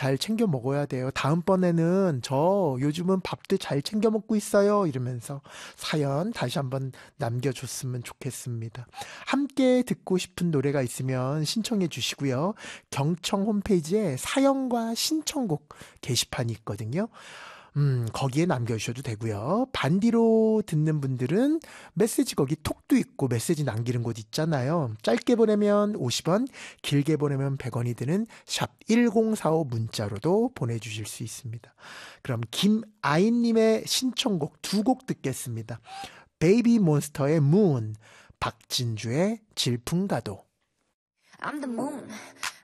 잘 챙겨 먹어야 돼요. 다음번에는 저 요즘은 밥도 잘 챙겨 먹고 있어요. 이러면서 사연 다시 한번 남겨줬으면 좋겠습니다. 함께 듣고 싶은 노래가 있으면 신청해 주시고요. 경청 홈페이지에 사연과 신청곡 게시판이 있거든요. 거기에 남겨주셔도 되고요. 반디로 듣는 분들은 메시지 거기 톡도 있고 메시지 남기는 곳 있잖아요. 짧게 보내면 50원, 길게 보내면 100원이 드는 샵 1045 문자로도 보내주실 수 있습니다. 그럼 김아인님의 신청곡 두 곡 듣겠습니다. 베이비 몬스터의 문, 박진주의 질풍가도. I'm the moon.